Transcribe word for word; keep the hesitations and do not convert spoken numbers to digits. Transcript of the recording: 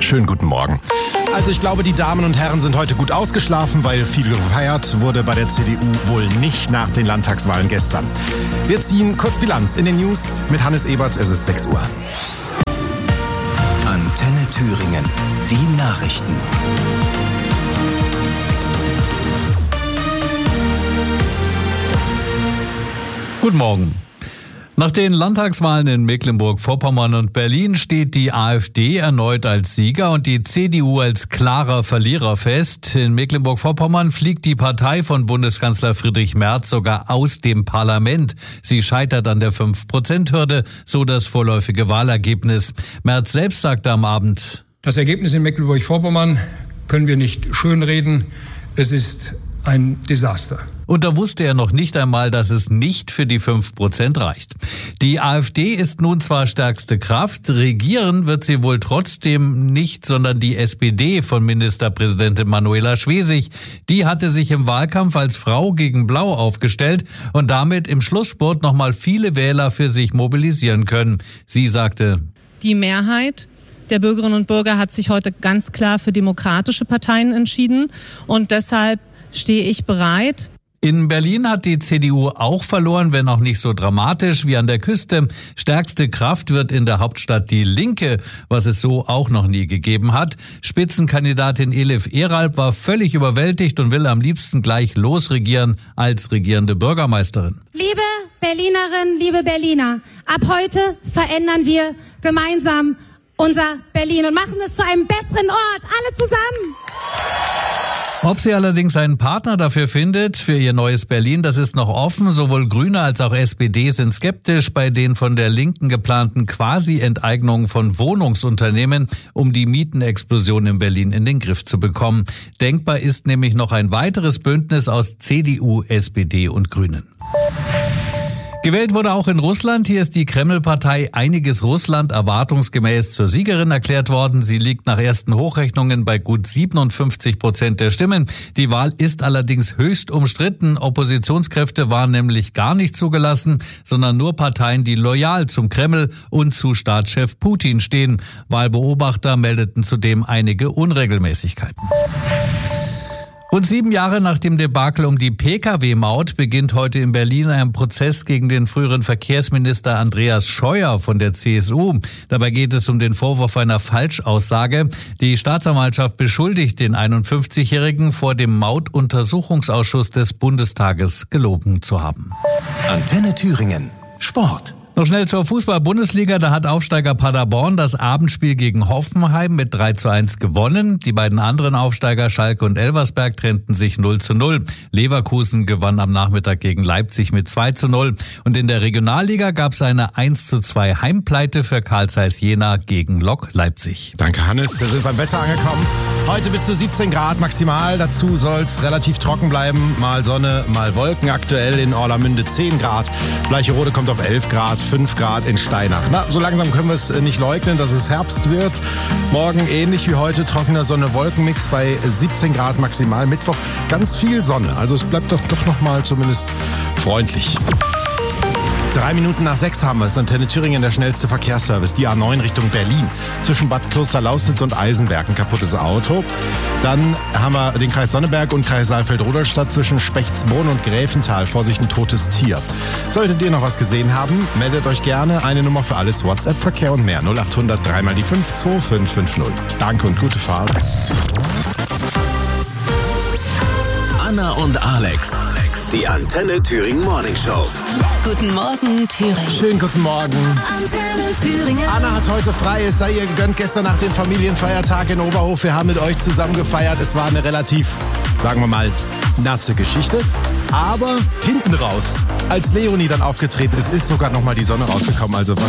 Schönen guten Morgen. Also ich glaube, die Damen und Herren sind heute gut ausgeschlafen, weil viel gefeiert wurde bei der C D U wohl nicht nach den Landtagswahlen gestern. Wir ziehen kurz Bilanz in den News mit Hannes Ebert. Es ist sechs Uhr. Antenne Thüringen. Die Nachrichten. Guten Morgen. Nach den Landtagswahlen in Mecklenburg-Vorpommern und Berlin steht die AfD erneut als Sieger und die C D U als klarer Verlierer fest. In Mecklenburg-Vorpommern fliegt die Partei von Bundeskanzler Friedrich Merz sogar aus dem Parlament. Sie scheitert an der fünf Prozent Hürde, so das vorläufige Wahlergebnis. Merz selbst sagte am Abend: Das Ergebnis in Mecklenburg-Vorpommern können wir nicht schönreden. Es ist ein Desaster. Und da wusste er noch nicht einmal, dass es nicht für die fünf Prozent reicht. Die AfD ist nun zwar stärkste Kraft, regieren wird sie wohl trotzdem nicht, sondern die S P D von Ministerpräsidentin Manuela Schwesig. Die hatte sich im Wahlkampf als Frau gegen Blau aufgestellt und damit im Schlussspurt nochmal viele Wähler für sich mobilisieren können. Sie sagte: Die Mehrheit der Bürgerinnen und Bürger hat sich heute ganz klar für demokratische Parteien entschieden und deshalb stehe ich bereit. In Berlin hat die C D U auch verloren, wenn auch nicht so dramatisch wie an der Küste. Stärkste Kraft wird in der Hauptstadt die Linke, was es so auch noch nie gegeben hat. Spitzenkandidatin Elif Eralp war völlig überwältigt und will am liebsten gleich losregieren als regierende Bürgermeisterin. Liebe Berlinerinnen, liebe Berliner, ab heute verändern wir gemeinsam unser Berlin und machen es zu einem besseren Ort, alle zusammen. Ob sie allerdings einen Partner dafür findet, für ihr neues Berlin, das ist noch offen. Sowohl Grüne als auch S P D sind skeptisch bei den von der Linken geplanten Quasi-Enteignungen von Wohnungsunternehmen, um die Mietenexplosion in Berlin in den Griff zu bekommen. Denkbar ist nämlich noch ein weiteres Bündnis aus C D U, S P D und Grünen. Gewählt wurde auch in Russland. Hier ist die Kreml-Partei Einiges Russland erwartungsgemäß zur Siegerin erklärt worden. Sie liegt nach ersten Hochrechnungen bei gut siebenundfünfzig Prozent der Stimmen. Die Wahl ist allerdings höchst umstritten. Oppositionskräfte waren nämlich gar nicht zugelassen, sondern nur Parteien, die loyal zum Kreml und zu Staatschef Putin stehen. Wahlbeobachter meldeten zudem einige Unregelmäßigkeiten. Rund sieben Jahre nach dem Debakel um die P K W-Maut beginnt heute in Berlin ein Prozess gegen den früheren Verkehrsminister Andreas Scheuer von der C S U. Dabei geht es um den Vorwurf einer Falschaussage. Die Staatsanwaltschaft beschuldigt den einundfünfzigjährigen, vor dem Mautuntersuchungsausschuss des Bundestages gelogen zu haben. Antenne Thüringen. Sport. Noch schnell zur Fußball-Bundesliga. Da hat Aufsteiger Paderborn das Abendspiel gegen Hoffenheim mit drei zu eins gewonnen. Die beiden anderen Aufsteiger Schalke und Elversberg trennten sich null zu null. Leverkusen gewann am Nachmittag gegen Leipzig mit zwei zu null. Und in der Regionalliga gab es eine eins zu zwei Heimpleite für Carl Zeiss Jena gegen Lok Leipzig. Danke, Hannes. Wir sind beim Wetter angekommen. Heute bis zu siebzehn Grad maximal. Dazu soll es relativ trocken bleiben. Mal Sonne, mal Wolken. Aktuell in Orlamünde zehn Grad. Bleicherode kommt auf elf Grad. fünf Grad in Steinach. Na, so langsam können wir es nicht leugnen, dass es Herbst wird. Morgen ähnlich wie heute, trockener Sonne-Wolken-Mix bei siebzehn Grad maximal. Mittwoch ganz viel Sonne. Also es bleibt doch, doch noch mal zumindest freundlich. Drei Minuten nach sechs haben wir es. Antenne Thüringen, der schnellste Verkehrsservice. Die A neun Richtung Berlin. Zwischen Bad Kloster-Lausnitz und Eisenberg ein kaputtes Auto. Dann haben wir den Kreis Sonneberg und Kreis Saalfeld-Rudolstadt zwischen Spechtsbrunn und Gräfental. Vorsicht, ein totes Tier. Solltet ihr noch was gesehen haben, meldet euch gerne. Eine Nummer für alles WhatsApp-Verkehr und mehr. null achthundert drei mal die fünf zwei fünf fünf null. Danke und gute Fahrt. Anna und Alex. Die Antenne Thüringen Morning Show. Guten Morgen, Thüringen. Schönen guten Morgen. Antenne Thüringen. Anna hat heute frei, es sei ihr gegönnt, gestern nach dem Familienfeiertag in Oberhof. Wir haben mit euch zusammen gefeiert. Es war eine relativ, sagen wir mal, nasse Geschichte. Aber hinten raus, als Leonie dann aufgetreten ist, ist sogar noch mal die Sonne rausgekommen. Also